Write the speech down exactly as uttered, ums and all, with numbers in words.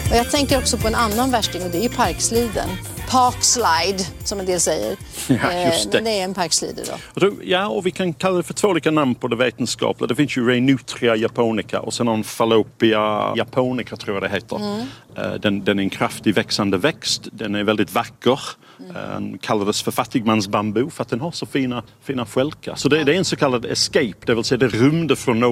Och jag tänker också på en annan värsting och det är ju parksliden. Parkslide, som en del säger. Ja, just det. Men det är en parkslider då. Jag tror, ja, och vi kan kalla det för två olika namn på det vetenskapliga. Det finns ju Reinutria japonica och sen en Fallopia japonica tror jag det heter. Mm. Den, den är en kraftig växande växt. Den är väldigt vacker. Mm. Den kallades för fattigmansbambu för att den har så fina, fina skälkar. Så det, det är en så kallad escape, det vill säga det rymde från